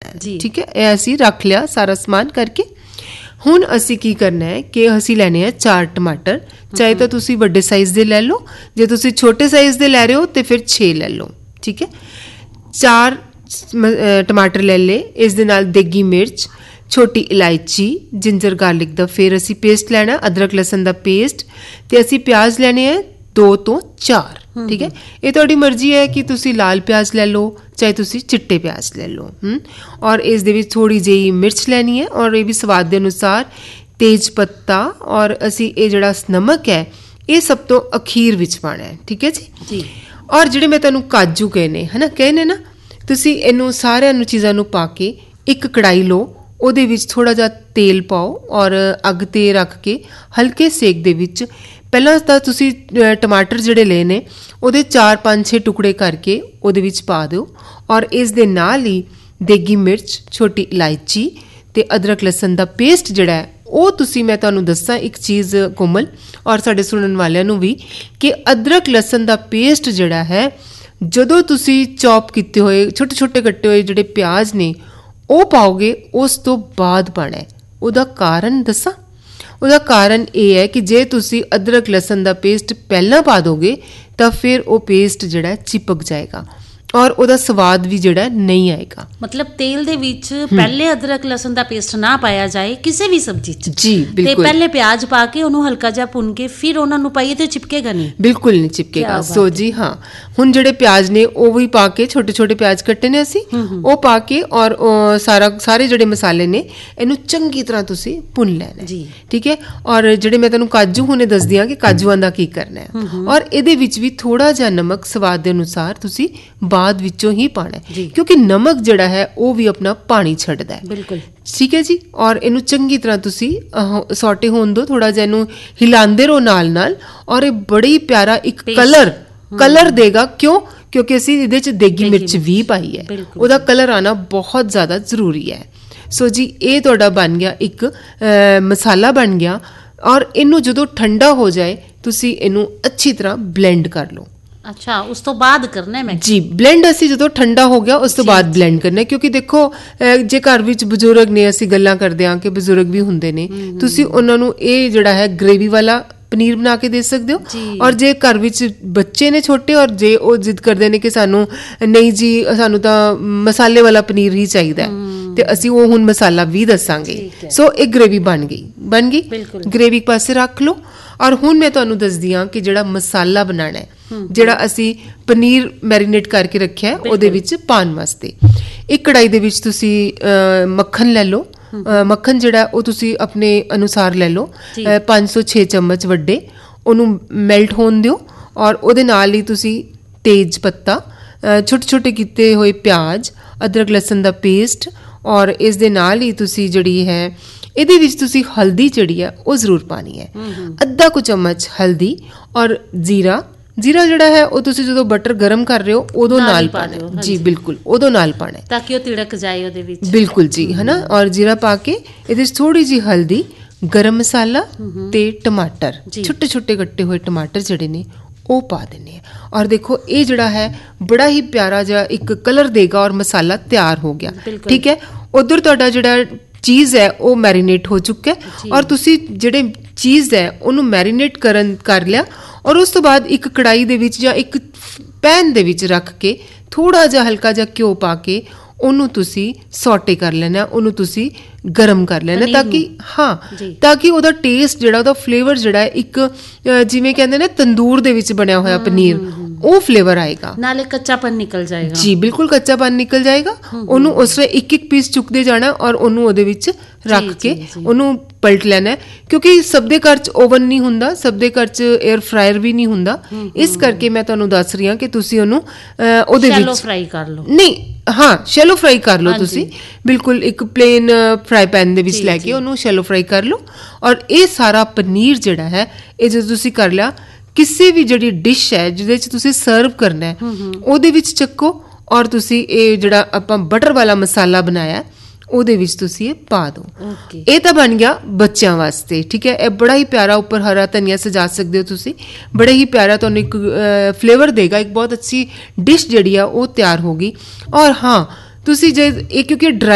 है। ठीक है, ਇਹ ਅਸੀਂ ਰੱਖ ਲਿਆ ਸਾਰਾ ਸਮਾਨ ਕਰਕੇ। ਹੁਣ ਅਸੀਂ ਕੀ ਕਰਨਾ ਹੈ ਕਿ ਅਸੀਂ ਲੈਣੇ ਆ 4 ਟਮਾਟਰ। ਚਾਹੇ ਤਾਂ ਤੁਸੀਂ ਵੱਡੇ ਸਾਈਜ਼ ਦੇ ਲੈ ਲਓ, ਜੇ ਤੁਸੀਂ ਛੋਟੇ ਸਾਈਜ਼ ਦੇ ਲੈ ਰਹੇ ਹੋ ਤੇ ਫਿਰ 6 ਲੈ ਲਓ। ਠੀਕ ਹੈ, 4 ਟਮਾਟਰ ਲੈ ਲਏ। ਇਸ ਦੇ ਨਾਲ ਦੇਗੀ ਮਿਰਚ, ਛੋਟੀ ਇਲਾਇਚੀ, ਜਿੰਜਰ ਗਾਰਲਿਕ ਦਾ ਫਿਰ ਅਸੀਂ ਪੇਸਟ ਲੈਣਾ, ਅਦਰਕ ਲਸਣ ਦਾ ਪੇਸਟ, ਤੇ ਅਸੀਂ ਪਿਆਜ਼ ਲੈਣੇ ਆ 2 ਤੋਂ 4। ਠੀਕ ਹੈ, ਇਹ ਤੁਹਾਡੀ ਮਰਜ਼ੀ ਹੈ ਕਿ ਤੁਸੀਂ ਲਾਲ ਪਿਆਜ਼ ਲੈ ਲਓ, ਚਾਹੇ ਤੁਸੀਂ ਚਿੱਟੇ ਪਿਆਜ਼ ਲੈ ਲਓ। ਔਰ ਇਸ ਦੇ ਵਿੱਚ ਥੋੜੀ ਜਿਹੀ ਮਿਰਚ ਲੈਣੀ ਹੈ, ਔਰ ਇਹ ਵੀ ਸਵਾਦ ਦੇ ਅਨੁਸਾਰ। ਤੇਜ ਪੱਤਾ, ਔਰ ਅਸੀਂ ਇਹ ਜਿਹੜਾ ਨਮਕ ਹੈ ਇਹ ਸਭ ਤੋਂ ਅਖੀਰ ਵਿੱਚ ਪਾਉਣਾ ਹੈ। ਠੀਕ ਹੈ ਜੀ। ਔਰ ਜਿਹੜੇ ਮੈਂ ਤੁਹਾਨੂੰ ਕਾਜੂ ਕਹੇ ਨੇ ਨਾ, ਤੁਸੀਂ ਇਹਨੂੰ ਸਾਰਿਆਂ ਨੂੰ ਚੀਜ਼ਾਂ ਨੂੰ ਪਾ ਕੇ ਇੱਕ ਕੜਾਈ ਲਓ, ਉਹਦੇ ਵਿੱਚ ਥੋੜਾ ਜਿਹਾ ਤੇਲ ਪਾਓ, ਔਰ ਅੱਗ ਤੇ ਰੱਖ ਕੇ ਹਲਕੇ ਸੇਕ ਦੇ ਵਿੱਚ ਪਹਿਲਾਂ ਤਾਂ ਤੁਸੀਂ ਟਮਾਟਰ ਜਿਹੜੇ ਲਏ ਨੇ ਉਹਦੇ 4-5-6 ਟੁਕੜੇ ਕਰਕੇ ਉਹਦੇ ਵਿੱਚ ਪਾ ਦਿਓ, ਔਰ ਇਸ ਦੇ ਨਾਲ ਹੀ ਦੇਗੀ ਮਿਰਚ, ਛੋਟੀ ਇਲਾਇਚੀ ਤੇ ਅਦਰਕ ਲਸਣ ਦਾ ਪੇਸਟ ਜਿਹੜਾ ਹੈ ਉਹ ਤੁਸੀਂ, ਮੈਂ ਤੁਹਾਨੂੰ ਦੱਸਾਂ ਇੱਕ ਚੀਜ਼ ਕੋਮਲ ਔਰ ਸਾਡੇ ਸੁਣਨ ਵਾਲਿਆਂ ਨੂੰ ਵੀ, ਕਿ ਅਦਰਕ ਲਸਣ ਦਾ ਪੇਸਟ ਜਿਹੜਾ ਹੈ ਜਦੋਂ ਤੁਸੀਂ ਚੌਪ ਕੀਤੇ ਹੋਏ ਛੋਟੇ ਛੋਟੇ ਕੱਟੇ ਹੋਏ ਜਿਹੜੇ ਪਿਆਜ਼ ਨੇ ਉਹ ਪਾਓਗੇ, ਉਸ ਤੋਂ ਬਾਅਦ ਪਾਉਣਾ ਹੈ। ਉਹਦਾ ਕਾਰਨ ਦੱਸਾਂ? ਉਹਦਾ ਕਾਰਨ ਇਹ ਹੈ ਕਿ ਜੇ ਤੁਸੀਂ ਅਦਰਕ ਲਸਣ ਦਾ ਪੇਸਟ ਪਹਿਲਾਂ ਪਾ ਦੋਗੇ ਤਾਂ ਫਿਰ ਉਹ ਪੇਸਟ ਜਿਹੜਾ ਚਿਪਕ ਜਾਏਗਾ, ਔਰ ਉਹਦਾ ਸਵਾਦ ਵੀ ਜਿਹੜਾ ਨਹੀਂ ਆਏਗਾ। ਮਤਲਬ ਤੇਲ ਦੇ ਵਿੱਚ ਪਹਿਲੇ ਅਦਰਕ ਲਸਣ ਦਾ ਪੇਸਟ ਨਾ ਪਾਇਆ ਜਾਏ ਕਿਸੇ ਵੀ ਸਬਜ਼ੀ 'ਚ। ਜੀ ਬਿਲਕੁਲ। ਤੇ ਪਹਿਲੇ ਪਿਆਜ਼ ਪਾ ਕੇ ਉਹਨੂੰ ਹਲਕਾ ਜਿਹਾ ਭੁੰਨ ਕੇ ਫਿਰ ਉਹਨਾਂ ਨੂੰ ਪਾਈਏ ਤੇ ਚਿਪਕੇਗਾ ਨਹੀਂ, ਬਿਲਕੁਲ ਨਹੀਂ ਚਿਪਕੇਗਾ। ਸੋ ਜੀ ਹਾਂ, ਹੁਣ ਜਿਹੜੇ ਪਿਆਜ਼ ਨੇ ਉਹ ਵੀ ਪਾ ਕੇ, ਛੋਟੇ ਛੋਟੇ ਪਿਆਜ਼ ਕੱਟੇ ਨੇ ਅਸੀਂ, ਉਹ ਪਾ ਕੇ, ਔਰ ਸਾਰੇ ਜਿਹੜੇ ਮਸਾਲੇ ਨੇ ਇਹਨੂੰ ਚੰਗੀ ਤਰ੍ਹਾਂ ਤੁਸੀਂ ਭੁੰਨ ਲੈਣਾ ਜੀ। ਠੀਕ ਹੈ, ਔਰ ਜਿਹੜੇ ਮੈਂ ਤੁਹਾਨੂੰ ਕਾਜੂ ਹੁਣੇ ਦੱਸਦੀ ਹਾਂ ਕਿ ਕਾਜੂਆਂ ਦਾ ਕੀ ਕਰਨਾ ਹੈ, ਔਰ ਇਹਦੇ ਵਿੱਚ ਵੀ ਥੋੜਾ ਜਿਹਾ ਨਮਕ ਸਵਾਦ ਦੇ ਅਨੁਸਾਰ ਤੁਸੀਂ ਬਾਅਦ ਵਿੱਚੋਂ ਹੀ ਪਾਣਾ ਹੈ, ਕਿਉਂਕਿ ਨਮਕ ਜਿਹੜਾ ਹੈ ਉਹ ਵੀ ਆਪਣਾ ਪਾਣੀ ਛੱਡਦਾ ਹੈ। ਬਿਲਕੁਲ ਠੀਕ ਹੈ ਜੀ। ਔਰ ਇਹਨੂੰ ਚੰਗੀ ਤਰ੍ਹਾਂ ਤੁਸੀਂ ਸੌਟੇ ਹੋਣ ਦਿਓ, ਥੋੜਾ ਜਿਹਾ ਇਹਨੂੰ ਹਿਲਾਉਂਦੇ ਰਹੋ ਨਾਲ ਨਾਲ, ਔਰ ਇਹ ਬੜੀ ਪਿਆਰਾ ਇੱਕ ਕਲਰ ਦੇਗਾ। ਕਿਉਂਕਿ ਅਸੀਂ ਇਹਦੇ ਚ ਦੇਗੀ ਮਿਰਚ ਵੀ ਪਾਈ ਹੈ, ਉਹਦਾ ਕਲਰ ਆਣਾ ਬਹੁਤ ਜ਼ਿਆਦਾ ਜ਼ਰੂਰੀ ਹੈ। ਸੋ ਜੀ ਇਹ ਤੁਹਾਡਾ ਬਣ ਗਿਆ ਇੱਕ ਮਸਾਲਾ ਬਣ ਗਿਆ, ਔਰ ਇਹਨੂੰ ਜਦੋਂ ਠੰਡਾ ਹੋ ਜਾਏ ਤੁਸੀਂ ਇਹਨੂੰ ਅੱਛੀ ਤਰ੍ਹਾਂ ਬਲੈਂਡ ਕਰ ਲਓ। ਅੱਛਾ, ਉਸ ਤੋਂ ਬਾਅਦ ਕਰਨਾ ਹੈ ਜੀ ਬਲੈਂਡ। ਅਸੀਂ ਜਦੋਂ ਠੰਡਾ ਹੋ ਗਿਆ ਉਸ ਤੋਂ ਬਾਅਦ ਬਲੈਂਡ ਕਰਨਾ, ਕਿਉਂਕਿ ਦੇਖੋ ਜੇ ਘਰ ਵਿੱਚ ਬਜ਼ੁਰਗ ਨੇ, ਅਸੀਂ ਗੱਲਾਂ ਕਰਦੇ ਹਾਂ ਕਿ ਬਜ਼ੁਰਗ ਵੀ ਹੁੰਦੇ ਨੇ, ਤੁਸੀਂ ਉਹਨਾਂ ਨੂੰ ਇਹ ਜਿਹੜਾ ਹੈ ਗ੍ਰੇਵੀ ਵਾਲਾ ਪਨੀਰ ਬਣਾ ਕੇ ਦੇ ਸਕਦੇ ਹੋ। ਔਰ ਜੇ ਘਰ ਵਿੱਚ ਬੱਚੇ ਨੇ ਛੋਟੇ, ਔਰ ਜੇ ਉਹ ਜ਼ਿੱਦ ਕਰਦੇ ਨੇ ਕਿ ਸਾਨੂੰ ਨਹੀਂ ਜੀ ਸਾਨੂੰ ਤਾਂ ਮਸਾਲੇ ਵਾਲਾ ਪਨੀਰ ਹੀ ਚਾਹੀਦਾ ਹੈ, ਤੇ ਅਸੀਂ ਉਹ ਹੁਣ ਮਸਾਲਾ ਵੀ ਦੱਸਾਂਗੇ। ਸੋ ਇਹ ਗ੍ਰੇਵੀ ਬਣ ਗਈ। ਗ੍ਰੇਵੀ ਇੱਕ ਪਾਸੇ ਰੱਖ ਲਓ, ਔਰ ਹੁਣ ਮੈਂ ਤੁਹਾਨੂੰ ਦੱਸਦੀ ਹਾਂ ਕਿ ਜਿਹੜਾ ਮਸਾਲਾ ਬਣਾਉਣਾ ਹੈ, ਜਿਹੜਾ ਅਸੀਂ ਪਨੀਰ ਮੈਰੀਨੇਟ ਕਰਕੇ ਰੱਖਿਆ ਉਹਦੇ ਵਿੱਚ ਪਾਉਣ ਵਾਸਤੇ, ਇੱਕ ਕੜਾਈ ਦੇ ਵਿੱਚ ਤੁਸੀਂ ਮੱਖਣ ਲੈ ਲਓ। ਮੱਖਣ ਜਿਹੜਾ ਉਹ ਤੁਸੀਂ ਆਪਣੇ ਅਨੁਸਾਰ ਲੈ ਲਓ, 506 ਚਮਚ ਵੱਡੇ, ਉਹਨੂੰ ਮੈਲਟ ਹੋਣ ਦਿਓ, ਔਰ ਉਹਦੇ ਨਾਲ ਹੀ ਤੁਸੀਂ ਤੇਜ ਪੱਤਾ, ਛੋਟੇ ਛੋਟੇ ਕੀਤੇ ਹੋਏ ਪਿਆਜ਼, ਅਦਰਕ ਲਸਣ ਦਾ ਪੇਸਟ, ਔਰ ਇਸ ਦੇ ਨਾਲ ਹੀ ਤੁਸੀਂ ਜਿਹੜੀ ਹੈ ਇਹਦੇ ਵਿੱਚ ਤੁਸੀਂ ਹਲਦੀ ਜਿਹੜੀ ਹੈ ਉਹ ਜ਼ਰੂਰ ਪਾਣੀ ਹੈ, ਅੱਧਾ ਕੁ ਚਮਚ ਹਲਦੀ, ਔਰ ਜ਼ੀਰਾ ਜਿਹੜਾ ਹੈ ਉਹ ਤੁਸੀਂ ਜਦੋਂ ਬਟਰ ਗਰਮ ਕਰ ਰਹੇ ਹੋ ਉਦੋਂ ਨਾਲ ਪਾਣਾ ਜੀ। ਬਿਲਕੁਲ ਉਦੋਂ ਨਾਲ ਪਾਣਾ ਤਾਂ ਕਿ ਉਹ ਤਿੜਕ ਜਾਏ ਉਹਦੇ ਵਿੱਚ। ਬਿਲਕੁਲ ਜੀ, ਹੈ ਨਾ। ਔਰ ਜ਼ੀਰਾ ਪਾ ਕੇ ਇਹਦੇ ਵਿੱਚ ਥੋੜੀ ਜਿਹੀ ਹਲਦੀ, ਗਰਮ ਮਸਾਲਾ ਤੇ ਟਮਾਟਰ, ਛੋਟੇ ਛੋਟੇ ਕੱਟੇ ਹੋਏ ਟਮਾਟਰ ਜਿਹੜੇ ਨੇ ਉਹ ਪਾ ਦਿੰਦੇ ਆ। ਔਰ ਦੇਖੋ ਇਹ ਜਿਹੜਾ ਹੈ ਬੜਾ ਹੀ ਪਿਆਰਾ ਜਿਹਾ ਇੱਕ ਕਲਰ ਦੇਗਾ, ਔਰ ਮਸਾਲਾ ਤਿਆਰ ਹੋ ਗਿਆ। ਠੀਕ ਹੈ, ਉਧਰ ਤੁਹਾਡਾ ਜਿਹੜਾ ਚੀਜ਼ ਹੈ ਉਹ ਮੈਰੀਨੇਟ ਹੋ ਚੁੱਕਾ ਹੈ, ਔਰ ਤੁਸੀਂ ਜਿਹੜੇ ਚੀਜ਼ ਹੈ ਉਹਨੂੰ ਮੈਰੀਨੇਟ ਕਰ ਲਿਆ, ਔਰ ਉਸ ਤੋਂ ਬਾਅਦ ਇੱਕ ਕੜਾਈ ਦੇ ਵਿੱਚ ਜਾਂ ਇੱਕ ਪੈਨ ਦੇ ਵਿੱਚ ਰੱਖ ਕੇ ਥੋੜਾ ਜਿਹਾ ਹਲਕਾ ਜਿਹਾ ਘਿਓ ਪਾ ਕੇ ਉਹਨੂੰ ਤੁਸੀਂ ਸੌਟੇ ਕਰ ਲੈਣਾ, ਉਹਨੂੰ ਤੁਸੀਂ ਗਰਮ ਕਰ ਲੈਣਾ, ਤਾਂ ਕਿ ਉਹਦਾ ਟੇਸਟ ਜਿਹੜਾ, ਉਹਦਾ ਫਲੇਵਰ ਜਿਹੜਾ ਇੱਕ ਜਿਵੇਂ ਕਹਿੰਦੇ ਨੇ ਤੰਦੂਰ ਦੇ ਵਿੱਚ ਬਣਿਆ ਹੋਇਆ ਪਨੀਰ, ਉਹ ਫਲੇਵਰ ਆਏਗਾ, ਨਾਲੇ ਕੱਚਾਪਨ ਨਿਕਲ ਜਾਏਗਾ। ਜੀ ਬਿਲਕੁਲ, ਕੱਚਾਪਨ ਨਿਕਲ ਜਾਏਗਾ। ਉਹਨੂੰ ਉਸ ਵੇਲੇ ਇੱਕ ਪੀਸ ਚੁੱਕਦੇ ਜਾਣਾ, ਔਰ ਉਹਨੂੰ ਉਹਦੇ ਵਿੱਚ ਰੱਖ ਕੇ ਉਹਨੂੰ ਪਲਟ ਲੈਣਾ, ਕਿਉਂਕਿ ਸਭ ਦੇ ਘਰ 'ਚ ਓਵਨ ਨਹੀਂ ਹੁੰਦਾ, ਸਭ ਦੇ ਘਰ 'ਚ 에ਅਰ ਫਰਾਇਰ ਵੀ ਨਹੀਂ ਹੁੰਦਾ, ਇਸ ਕਰਕੇ ਮੈਂ ਤੁਹਾਨੂੰ ਦੱਸ ਰਹੀ ਹਾਂ ਕਿ ਤੁਸੀਂ ਉਹਨੂੰ ਉਹਦੇ ਵਿੱਚ ਫਰਾਈ ਕਰ ਲਓ। ਨਹੀਂ, ਸ਼ੈਲੋ ਫਰਾਈ ਕਰ ਲਓ ਤੁਸੀਂ, ਬਿਲਕੁਲ ਇੱਕ ਪਲੇਨ ਫਰਾਈ ਪੈਨ ਦੇ ਵਿੱਚ ਲੈ ਕੇ ਉਹਨੂੰ ਸ਼ੈਲੋ ਫਰਾਈ ਕਰ ਲਓ। ਔਰ ਇਹ ਸਾਰਾ ਪਨੀਰ ਜਿਹੜਾ ਹੈ ਇਹ ਜਦੋਂ ਤੁਸੀਂ ਕਰ ਲਿਆ, ਕਿਸੇ ਵੀ ਜਿਹੜੀ ਡਿਸ਼ ਹੈ ਜਿਹਦੇ 'ਚ ਤੁਸੀਂ ਸਰਵ ਕਰਨਾ ਹੈ ਉਹਦੇ ਵਿੱਚ ਚੱਕੋ, ਔਰ ਤੁਸੀਂ ਇਹ ਜਿਹੜਾ ਆਪਾਂ ਬਟਰ ਵਾਲਾ ਮਸਾਲਾ ਬਣਾਇਆ ਉਹਦੇ ਵਿੱਚ ਤੁਸੀਂ ਇਹ ਪਾ ਦਿਓ। ਇਹ ਤਾਂ ਬਣ ਗਿਆ ਬੱਚਿਆਂ ਵਾਸਤੇ। ਠੀਕ ਹੈ, ਇਹ ਬੜਾ ਹੀ ਪਿਆਰਾ, ਉੱਪਰ ਹਰਾ ਧਨੀਆ ਸਜਾ ਸਕਦੇ ਹੋ ਤੁਸੀਂ, ਬੜਾ ਹੀ ਪਿਆਰਾ ਤੁਹਾਨੂੰ ਇੱਕ ਫਲੇਵਰ ਦੇਗਾ, ਇੱਕ ਬਹੁਤ ਅੱਛੀ ਡਿਸ਼ ਜਿਹੜੀ ਆ ਉਹ ਤਿਆਰ ਹੋ ਗਈ। ਔਰ ਤੁਸੀਂ ਜੇ ਇਹ ਕਿਉਂਕਿ ਡਰਾਈ